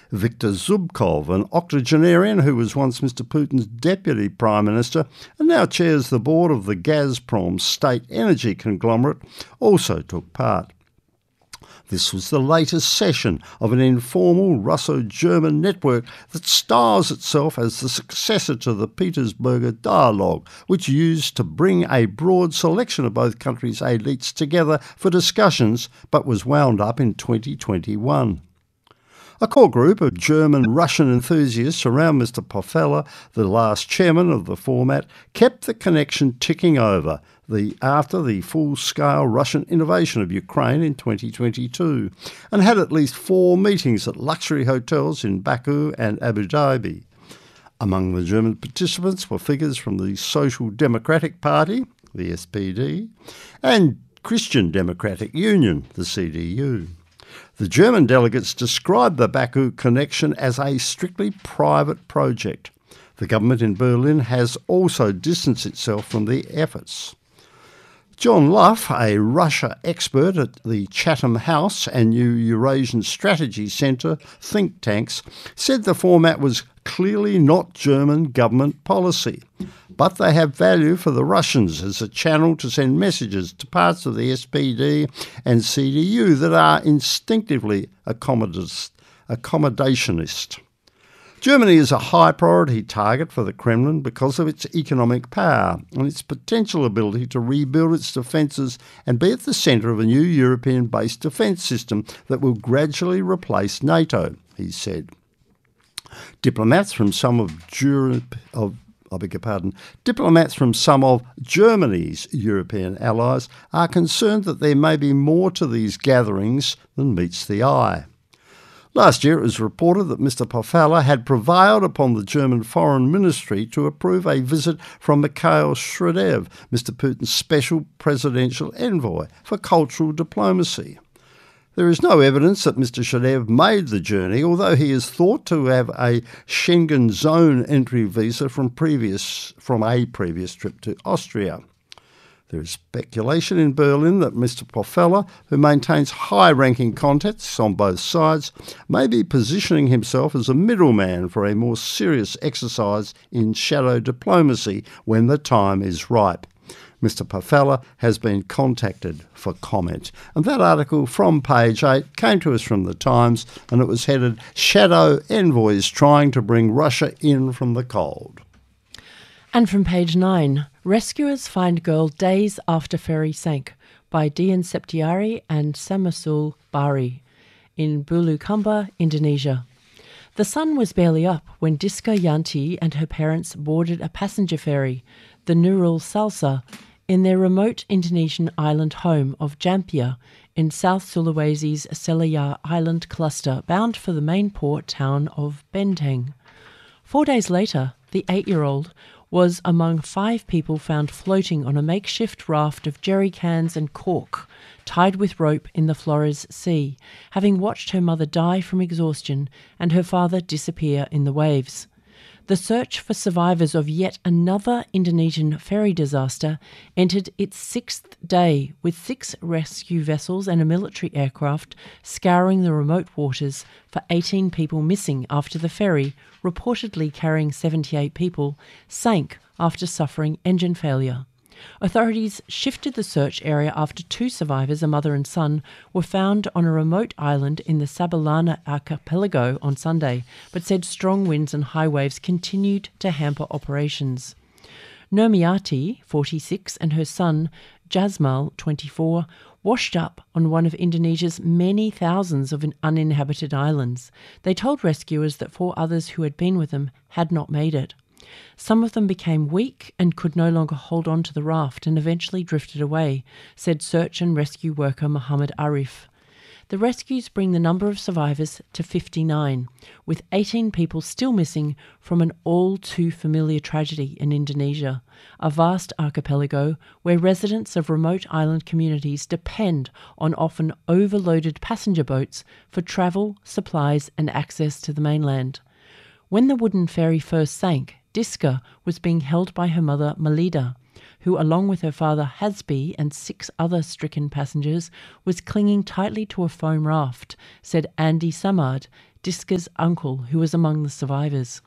Viktor Zubkov, an octogenarian who was once Mr. Putin's deputy prime minister and now chairs the board of the Gazprom state energy conglomerate, also took part. This was the latest session of an informal Russo-German network that styles itself as the successor to the Petersberger Dialogue, which used to bring a broad selection of both countries' elites together for discussions, but was wound up in 2021. A core group of German-Russian enthusiasts around Mr. Pofella, the last chairman of the format, kept the connection ticking over after the full-scale Russian invasion of Ukraine in 2022, and had at least 4 meetings at luxury hotels in Baku and Abu Dhabi. Among the German participants were figures from the Social Democratic Party, the SPD, and Christian Democratic Union, the CDU. The German delegates described the Baku connection as a strictly private project. The government in Berlin has also distanced itself from the efforts. John Luff, a Russia expert at the Chatham House and New Eurasian Strategy Centre think tanks, said the format was clearly not German government policy, but they have value for the Russians as a channel to send messages to parts of the SPD and CDU that are instinctively accommodationist. Germany is a high priority target for the Kremlin because of its economic power and its potential ability to rebuild its defences and be at the centre of a new European-based defence system that will gradually replace NATO, he said. Diplomats from some of Germany's European allies are concerned that there may be more to these gatherings than meets the eye. Last year it was reported that Mr. Pofella had prevailed upon the German Foreign Ministry to approve a visit from Mikhail Shradev, Mr. Putin's special presidential envoy for cultural diplomacy. There is no evidence that Mr. Shradev made the journey, although he is thought to have a Schengen zone entry visa from a previous trip to Austria. There is speculation in Berlin that Mr. Pofella, who maintains high-ranking contacts on both sides, may be positioning himself as a middleman for a more serious exercise in shadow diplomacy when the time is ripe. Mr. Pofella has been contacted for comment. And that article from page 8 came to us from The Times, and it was headed Shadow Envoys Trying to Bring Russia in from the Cold. And from page 9, Rescuers Find Girl Days After Ferry Sank by Dian Septiari and Samasul Bari in Bulukumba, Indonesia. The sun was barely up when Diska Yanti and her parents boarded a passenger ferry, the Nurul Salsa, in their remote Indonesian island home of Jampia in South Sulawesi's Selayar Island cluster, bound for the main port town of Benteng. 4 days later, the 8-year-old was among 5 people found floating on a makeshift raft of jerry cans and cork, tied with rope in the Flores Sea, having watched her mother die from exhaustion and her father disappear in the waves. The search for survivors of yet another Indonesian ferry disaster entered its 6th day, with 6 rescue vessels and a military aircraft scouring the remote waters for 18 people missing after the ferry, reportedly carrying 78 people, sank after suffering engine failure. Authorities shifted the search area after 2 survivors, a mother and son, were found on a remote island in the Sabelana archipelago on Sunday, but said strong winds and high waves continued to hamper operations. Nurmiati, 46, and her son, Jasmal, 24, washed up on one of Indonesia's many thousands of uninhabited islands. They told rescuers that 4 others who had been with them had not made it. Some of them became weak and could no longer hold on to the raft and eventually drifted away, said search and rescue worker Muhammad Arif. The rescues bring the number of survivors to 59, with 18 people still missing from an all-too-familiar tragedy in Indonesia, a vast archipelago where residents of remote island communities depend on often overloaded passenger boats for travel, supplies and access to the mainland. When the wooden ferry first sank, Diska was being held by her mother Melida, who along with her father Hasbi and 6 other stricken passengers was clinging tightly to a foam raft, said Andy Samad, Diska's uncle, who was among the survivors.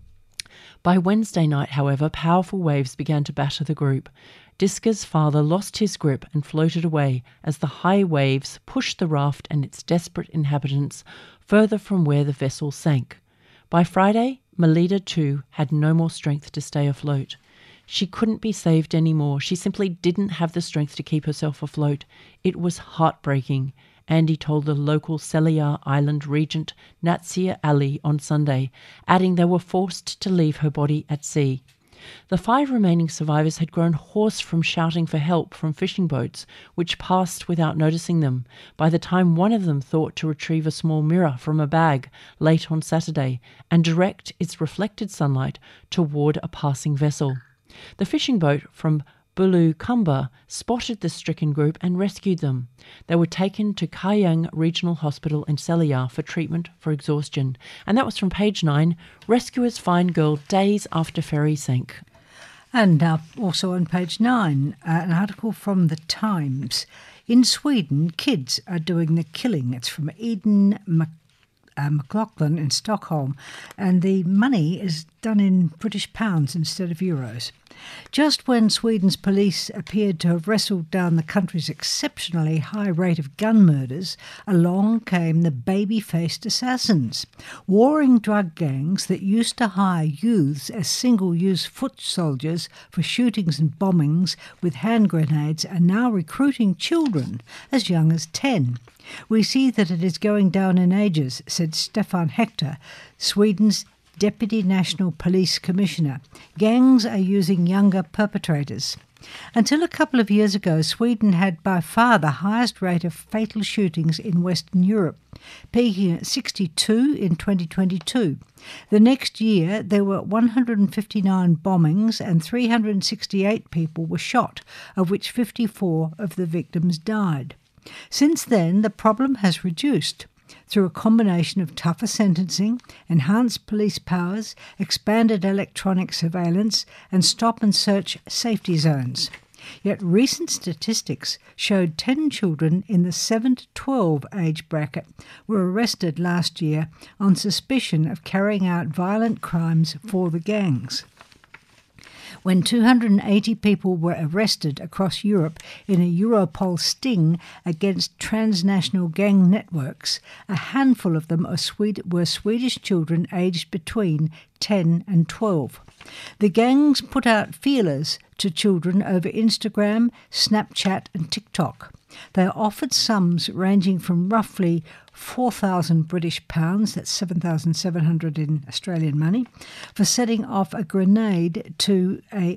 By Wednesday night, however, powerful waves began to batter the group. Diska's father lost his grip and floated away as the high waves pushed the raft and its desperate inhabitants further from where the vessel sank. By Friday, Melida too had no more strength to stay afloat. She couldn't be saved anymore. She simply didn't have the strength to keep herself afloat. It was heartbreaking, Andy told the local Seliar Island regent Natsia Ali on Sunday, adding they were forced to leave her body at sea. The 5 remaining survivors had grown hoarse from shouting for help from fishing boats, which passed without noticing them, by the time one of them thought to retrieve a small mirror from a bag late on Saturday and direct its reflected sunlight toward a passing vessel. The fishing boat from Bulu Kumba spotted the stricken group and rescued them. They were taken to Kayang Regional Hospital in Seliar for treatment for exhaustion. And that was from page 9. Rescuers find girl days after ferry sank. And now also on page 9, an article from The Times. In Sweden, kids are doing the killing. It's from Eden McLaughlin in Stockholm, and the money is done in British pounds instead of euros. Just when Sweden's police appeared to have wrestled down the country's exceptionally high rate of gun murders, along came the baby-faced assassins. Warring drug gangs that used to hire youths as single-use foot soldiers for shootings and bombings with hand grenades are now recruiting children as young as 10. We see that it is going down in ages, said Stefan Hector, Sweden's Deputy National Police Commissioner. Gangs are using younger perpetrators. Until a couple of years ago, Sweden had by far the highest rate of fatal shootings in Western Europe, peaking at 62 in 2022. The next year, there were 159 bombings and 368 people were shot, of which 54 of the victims died. Since then, the problem has reduced through a combination of tougher sentencing, enhanced police powers, expanded electronic surveillance, and stop-and-search safety zones. Yet recent statistics showed 10 children in the 7 to 12 age bracket were arrested last year on suspicion of carrying out violent crimes for the gangs. When 280 people were arrested across Europe in a Europol sting against transnational gang networks, a handful of them were Swedish children aged between 10 and 12. The gangs put out feelers to children over Instagram, Snapchat and TikTok. They are offered sums ranging from roughly £4,000 British pounds, that's 7,700 in Australian money, for setting off a grenade to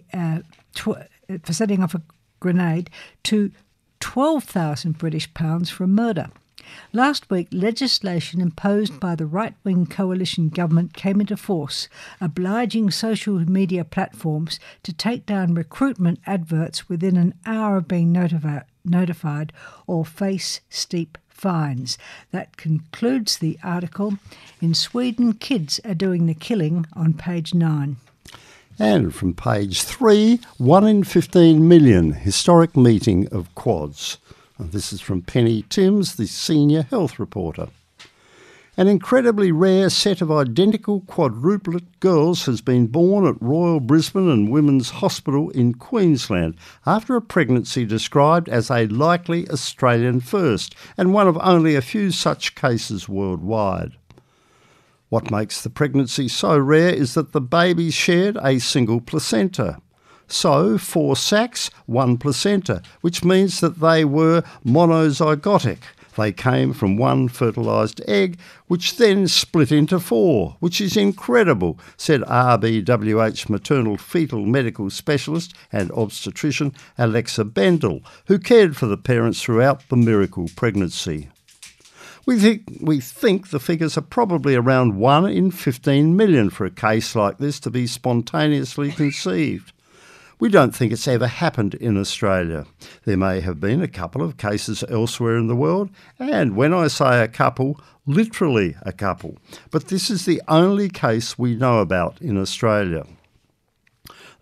12,000 British pounds for a murder. Last week, legislation imposed by the right-wing coalition government came into force, obliging social media platforms to take down recruitment adverts within an hour of being notified or face steep fines. That concludes the article. In Sweden, kids are doing the killing on page 9. And from page 3, 1 in 15 million, historic meeting of quads. And this is from Penny Timms, the senior health reporter. An incredibly rare set of identical quadruplet girls has been born at Royal Brisbane and Women's Hospital in Queensland after a pregnancy described as a likely Australian first and one of only a few such cases worldwide. What makes the pregnancy so rare is that the babies shared a single placenta. So, 4 sacs, 1 placenta, which means that they were monozygotic. They came from one fertilised egg, which then split into 4, which is incredible, said RBWH maternal fetal medical specialist and obstetrician Alexa Bendel, who cared for the parents throughout the miracle pregnancy. We think the figures are probably around 1 in 15 million for a case like this to be spontaneously conceived. We don't think it's ever happened in Australia. There may have been a couple of cases elsewhere in the world, and when I say a couple, literally a couple. But this is the only case we know about in Australia.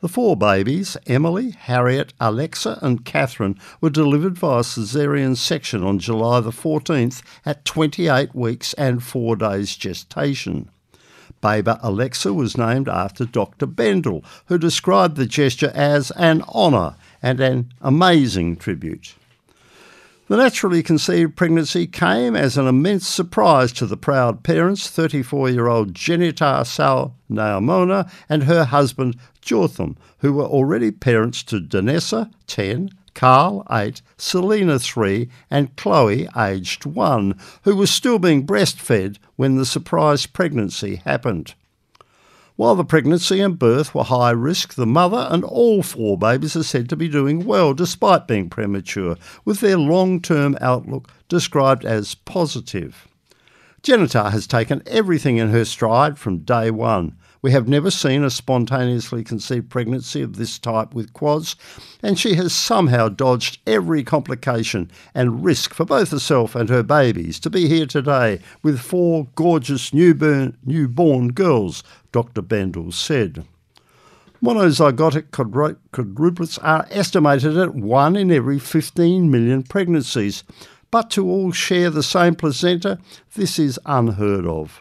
The 4 babies, Emily, Harriet, Alexa and Catherine, were delivered via caesarean section on July the 14th at 28 weeks and 4 days gestation. Baby Alexa was named after Dr. Bendel, who described the gesture as an honour and an amazing tribute. The naturally conceived pregnancy came as an immense surprise to the proud parents, 34-year-old Jenita Sal Naamona and her husband Jotham, who were already parents to Danessa, 10, Carl, 8, Selena, 3 and Chloe, aged 1, who was still being breastfed when the surprise pregnancy happened. While the pregnancy and birth were high risk, the mother and all 4 babies are said to be doing well despite being premature, with their long-term outlook described as positive. Jenita has taken everything in her stride from day one. We have never seen a spontaneously conceived pregnancy of this type with quads, and she has somehow dodged every complication and risk for both herself and her babies to be here today with 4 gorgeous newborn girls, Dr. Bendel said. Monozygotic quadruplets are estimated at 1 in every 15 million pregnancies, but to all share the same placenta, this is unheard of.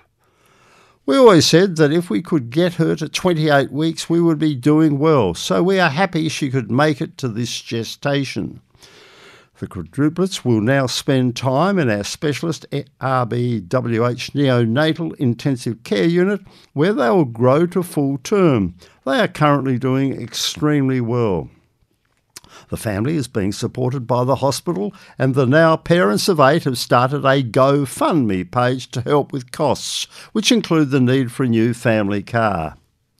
We always said that if we could get her to 28 weeks, we would be doing well, so we are happy she could make it to this gestation. The quadruplets will now spend time in our specialist RBWH neonatal intensive care unit, where they will grow to full term. They are currently doing extremely well. The family is being supported by the hospital, and the now parents of 8 have started a GoFundMe page to help with costs, which include the need for a new family car.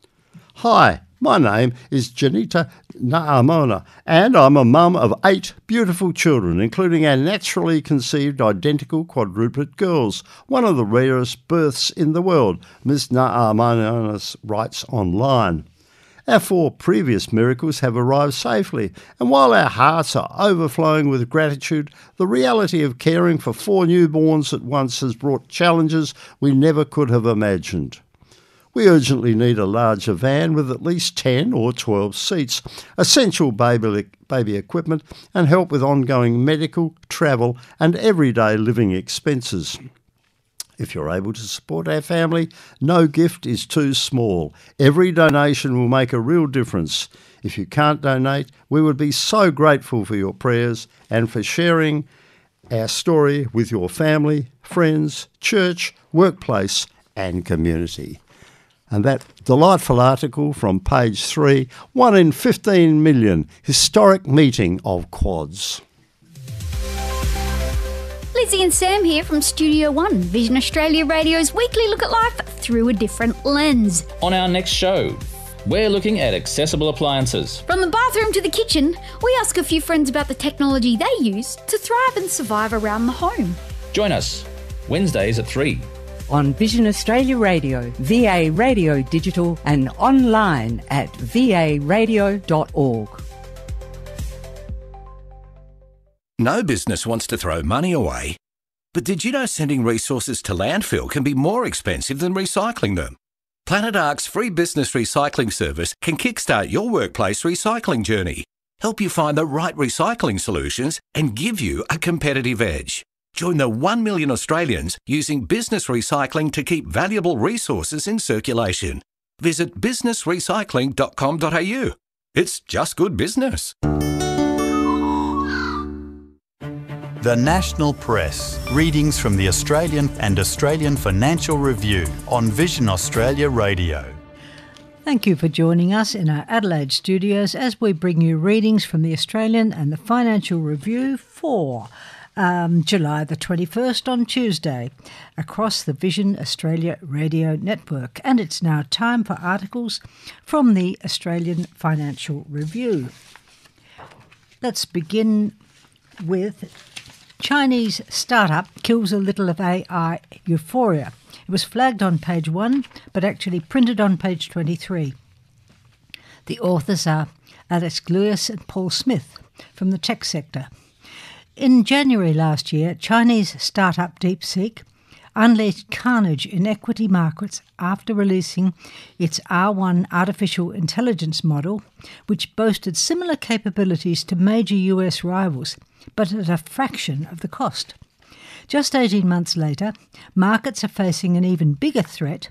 Hi, my name is Jenita Naamona, and I'm a mum of 8 beautiful children, including our naturally conceived identical quadruplet girls, one of the rarest births in the world, Ms. Naamona writes online. Our 4 previous miracles have arrived safely, and while our hearts are overflowing with gratitude, the reality of caring for 4 newborns at once has brought challenges we never could have imagined. We urgently need a larger van with at least 10 or 12 seats, essential baby equipment, and help with ongoing medical, travel and everyday living expenses. If you're able to support our family, no gift is too small. Every donation will make a real difference. If you can't donate, we would be so grateful for your prayers and for sharing our story with your family, friends, church, workplace and community. And that delightful article from page 3, 1 in 15 million, historic meeting of quads. Lizzie and Sam here from Studio One, Vision Australia Radio's weekly look at life through a different lens. On our next show, we're looking at accessible appliances. From the bathroom to the kitchen, we ask a few friends about the technology they use to thrive and survive around the home. Join us Wednesdays at 3. On Vision Australia Radio, VA Radio Digital and online at varadio.org. No business wants to throw money away. But did you know sending resources to landfill can be more expensive than recycling them? Planet Ark's free business recycling service can kickstart your workplace recycling journey, help you find the right recycling solutions and give you a competitive edge. Join the 1 million Australians using business recycling to keep valuable resources in circulation. Visit businessrecycling.com.au. It's just good business. The National Press. Readings from the Australian and Australian Financial Review on Vision Australia Radio. Thank you for joining us in our Adelaide studios as we bring you readings from the Australian and the Financial Review for July the 21st on Tuesday across the Vision Australia Radio Network. And it's now time for articles from the Australian Financial Review. Let's begin with Chinese startup kills a little of AI euphoria. It was flagged on page 1, but actually printed on page 23. The authors are Alex Lewis and Paul Smith from the tech sector. In January last year, Chinese startup DeepSeek unleashed carnage in equity markets after releasing its R1 artificial intelligence model, which boasted similar capabilities to major US rivals, but at a fraction of the cost. Just 18 months later, markets are facing an even bigger threat